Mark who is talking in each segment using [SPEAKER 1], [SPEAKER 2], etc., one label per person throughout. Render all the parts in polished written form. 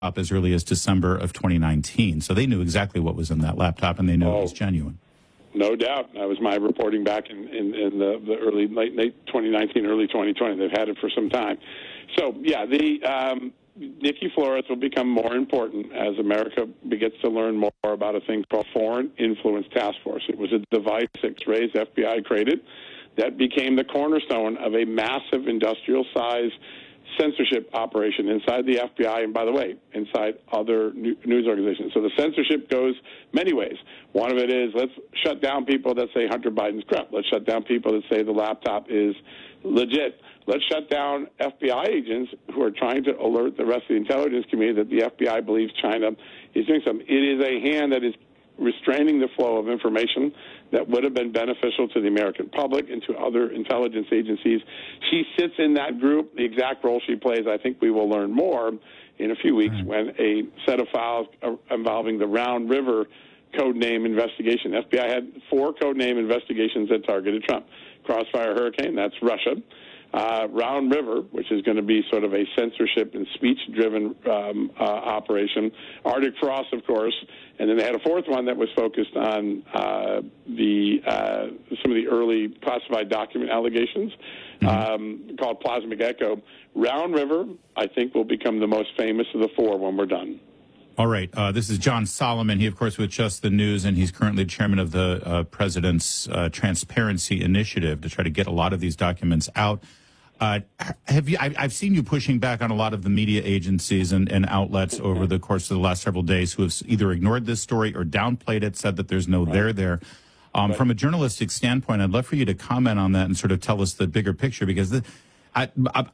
[SPEAKER 1] as early as December of 2019. So they knew exactly what was in that laptop, and they knew it was genuine.
[SPEAKER 2] No doubt. That was my reporting back in the late 2019, early 2020. They've had it for some time. So, yeah, Nikki Flores will become more important as America begins to learn more about a thing called Foreign Influence Task Force. It was a device that Ray's FBI created that became the cornerstone of a massive industrial-size censorship operation inside the FBI and, by the way, inside other news organizations. So the censorship goes many ways. One of it is let's shut down people that say Hunter Biden's corrupt. Let's shut down people that say the laptop is legit. Let's shut down FBI agents who are trying to alert the rest of the intelligence community that the FBI believes China is doing something. It is a hand that is restraining the flow of information that would have been beneficial to the American public and to other intelligence agencies. She sits in that group. The exact role she plays, I think we will learn more in a few weeks when a set of files involving the Round River codename investigation. FBI had 4 codename investigations that targeted Trump. Crossfire Hurricane, that's Russia. Round River, which is going to be sort of a censorship and speech-driven operation. Arctic Frost, of course. And then they had a 4th one that was focused on some of the early classified document allegations called Plasmic Echo. Round River, I think, will become the most famous of the 4 when we're done.
[SPEAKER 1] All right. This is John Solomon. He, of course, with Just the News, and he's currently chairman of the President's Transparency Initiative to try to get a lot of these documents out. I've seen you pushing back on a lot of the media agencies and outlets over the course of the last several days who have either ignored this story or downplayed it, said that there's no there there. From a journalistic standpoint, I'd love for you to comment on that and sort of tell us the bigger picture, because I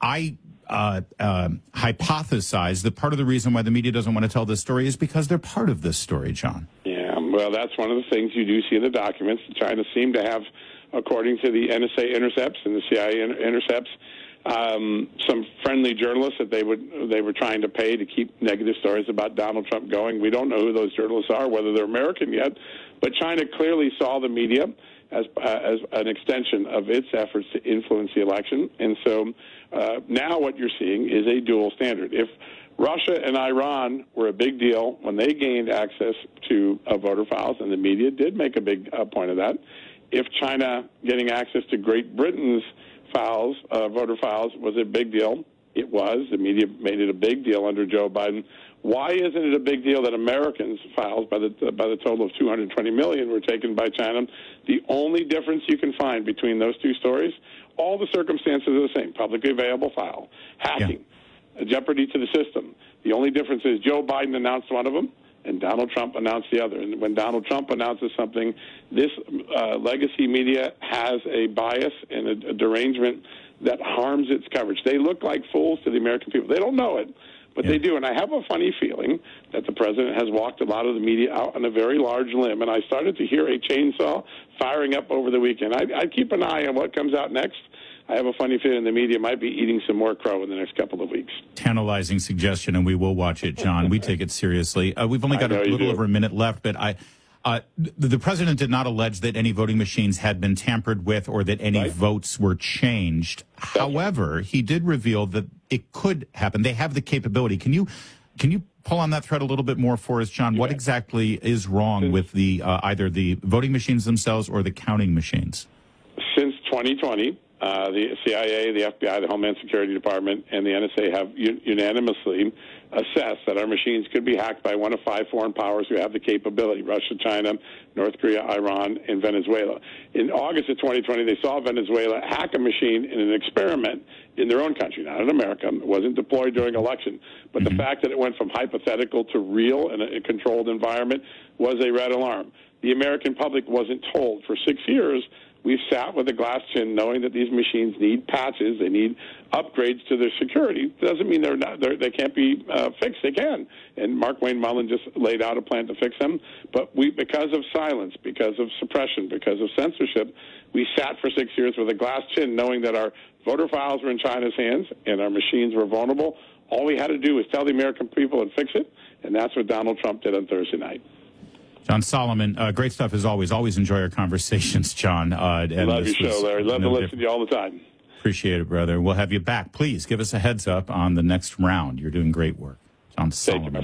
[SPEAKER 1] hypothesize that part of the reason why the media doesn't want to tell this story is because they're part of this story, John.
[SPEAKER 2] Yeah, well, that's one of the things you do see in the documents. China seemed to have, according to the NSA intercepts and the CIA intercepts, some friendly journalists that they were trying to pay to keep negative stories about Donald Trump going. We don't know who those journalists are, whether they're American yet, but China clearly saw the media as an extension of its efforts to influence the election. And so now what you're seeing is a dual standard. If Russia and Iran were a big deal when they gained access to voter files, and the media did make a big point of that, if China getting access to Great Britain's files, voter files, was a big deal, it was. The media made it a big deal under Joe Biden. Why isn't it a big deal that Americans' files, by the total of 220 million, were taken by China? The only difference you can find between those two stories, all the circumstances are the same. Publicly available file, hacking, jeopardy to the system. The only difference is Joe Biden announced one of them, and Donald Trump announced the other. And when Donald Trump announces something, this legacy media has a bias and a derangement that harms its coverage. They look like fools to the American people. They don't know it, but they do. And I have a funny feeling that the president has walked a lot of the media out on a very large limb, and I started to hear a chainsaw firing up over the weekend. I'd keep an eye on what comes out next. I have a funny feeling the media might be eating some more crow in the next couple of weeks.
[SPEAKER 1] Tantalizing suggestion, and we will watch it, John. We take it seriously. We've only got a little over a minute left, but the president did not allege that any voting machines had been tampered with or that any votes were changed. However, he did reveal that it could happen. They have the capability. Can you pull on that thread a little bit more for us, John? What exactly is wrong with the either the voting machines themselves or the counting machines?
[SPEAKER 2] Since 2020, the CIA, the FBI, the Homeland Security Department, and the NSA have unanimously assessed that our machines could be hacked by one of 5 foreign powers who have the capability: Russia, China, North Korea, Iran, and Venezuela. In August of 2020, they saw Venezuela hack a machine in an experiment in their own country, not in America. It wasn't deployed during election. But the fact that it went from hypothetical to real in a controlled environment was a red alarm. The American public wasn't told. For 6 years, we've sat with a glass chin knowing that these machines need patches, they need upgrades to their security. Doesn't mean they can't be fixed. They can. And Mark Wayne Mullen just laid out a plan to fix them. But because of silence, because of suppression, because of censorship, we sat for 6 years with a glass chin knowing that our voter files were in China's hands and our machines were vulnerable. All we had to do was tell the American people and fix it, and that's what Donald Trump did on Thursday night.
[SPEAKER 1] John Solomon, great stuff as always. Always enjoy our conversations, John.
[SPEAKER 2] Love your show, Larry. Love to listen to you all the time.
[SPEAKER 1] Appreciate it, brother. We'll have you back. Please give us a heads up on the next round. You're doing great work. John Solomon.